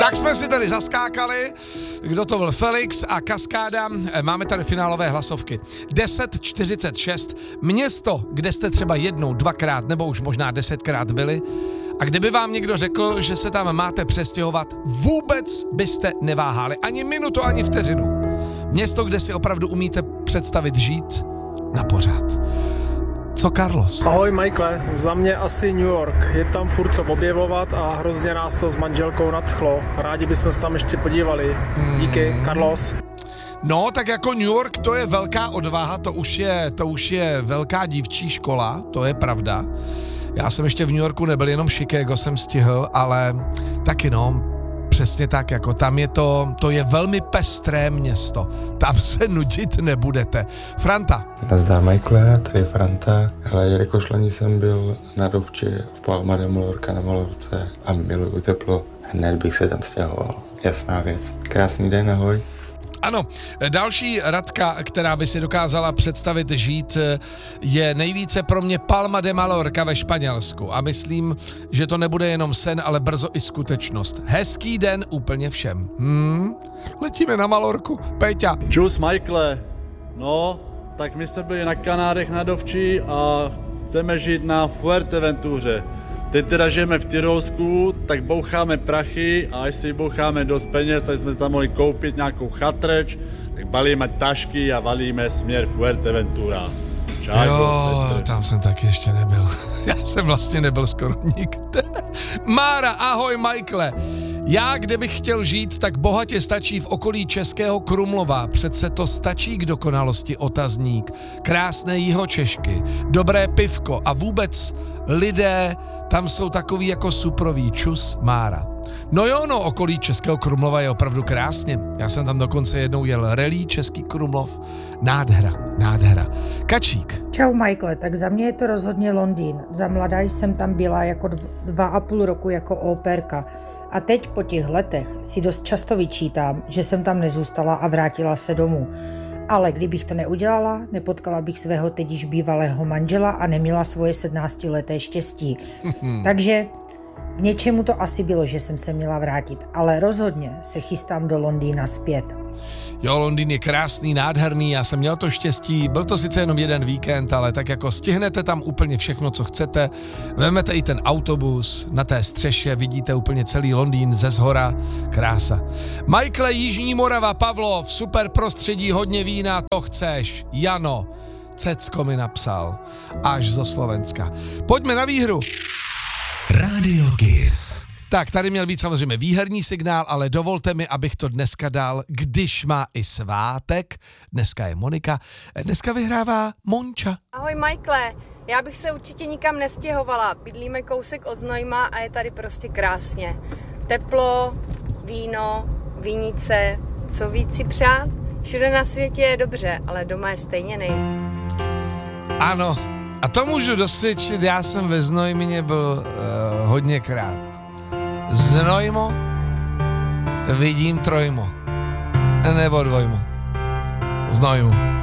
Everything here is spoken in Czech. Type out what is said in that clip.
Tak jsme si tady zaskákali, kdo to byl, Felix a Kaskáda, máme tady finálové hlasovky. 10:46, město, kde jste třeba jednou, dvakrát nebo už možná 10krát byli a kdyby vám někdo řekl, že se tam máte přestěhovat, vůbec byste neváhali, ani minutu, ani vteřinu. Město, kde si opravdu umíte představit žít na pořád. Co Carlos? Ahoj Michael, za mě asi New York. Je tam furt co objevovat a hrozně nás to s manželkou nadchlo. Rádi bychom se tam ještě podívali. Díky, Carlos. No, tak jako New York, to je velká odvaha, to už je velká dívčí škola, to je pravda. Já jsem ještě v New Yorku nebyl, jenom Chicago jsem stihl, ale taky no, přesně tak, jako tam je to je velmi pestré město. Tam se nudit nebudete. Franta. Nazdar Michael, tady je Franta. Hele, jelikož loni jsem byl na Dovči v Palma de Mallorca na Malorce a miluju teplo, hned bych se tam stěhoval. Jasná věc. Krásný den, ahoj. Ano, další Radka, která by si dokázala představit žít, je nejvíce pro mě Palma de Mallorca ve Španělsku a myslím, že to nebude jenom sen, ale brzo i skutečnost. Hezký den úplně všem. Letíme na Malorku, Péťa. Čus Michael, no, tak my jsme byli na Kanárech na Dovči a chceme žít na Fuerteventuře. Teď teda žijeme v Tyrolsku, tak boucháme prachy a až si boucháme dost peněz, až jsme tam mohli koupit nějakou chatreč, tak balíme tašky a valíme směr Fuerteventura. Čau, Jo, tam jsem taky ještě nebyl. Já jsem vlastně nebyl skoro nikde. Mára, ahoj Michaele. Já, kde bych chtěl žít, tak bohatě stačí v okolí Českého Krumlova. Přece to stačí k dokonalosti, otazník. Krásné Jihočešky, dobré pivko a vůbec lidé tam jsou takový jako suproví. Čus, Mára. No jo, no, okolí Českého Krumlova je opravdu krásně. Já jsem tam dokonce jednou jel rally Český Krumlov. Nádhera, nádhera. Kačík. Čau Michael, tak za mě je to rozhodně Londýn. Za mladá jsem tam byla jako 2,5 roku jako operka. A teď po těch letech si dost často vyčítám, že jsem tam nezůstala a vrátila se domů. Ale kdybych to neudělala, nepotkala bych svého teď již bývalého manžela a neměla svoje 17leté štěstí. Takže k něčemu to asi bylo, že jsem se měla vrátit, ale rozhodně se chystám do Londýna zpět. Jo, Londýn je krásný, nádherný, já jsem měl to štěstí, byl to sice jenom jeden víkend, ale tak jako stihnete tam úplně všechno, co chcete, vezmete i ten autobus, na té střeše vidíte úplně celý Londýn ze zhora, krása. Michael, Jižní Morava, Pavlov, super prostředí, hodně vína, to chceš, Jano, Cecko mi napsal, až zo Slovenska. Pojďme na výhru. Radio Kiss. Tak, tady měl být samozřejmě výherní signál, ale dovolte mi, abych to dneska dal, když má i svátek. Dneska je Monika, dneska vyhrává Monča. Ahoj Michaele, já bych se určitě nikam nestěhovala. Bydlíme kousek od Znojma a je tady prostě krásně. Teplo, víno, vínice, co víc si přát? Všude na světě je dobře, ale doma je stejně Ano, a to můžu dosvědčit, já jsem ve Znojmě byl hodněkrát. Znojmo, vidím trojmo, nebo dvojmo. Znojmu.